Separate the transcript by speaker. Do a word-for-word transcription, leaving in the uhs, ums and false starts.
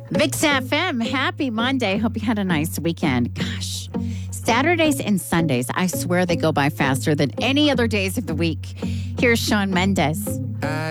Speaker 1: Vix F M, happy Monday. Hope you had a nice weekend. Gosh, Saturdays and Sundays, I swear they go by faster than any other days of the week. Here's Shawn Mendes.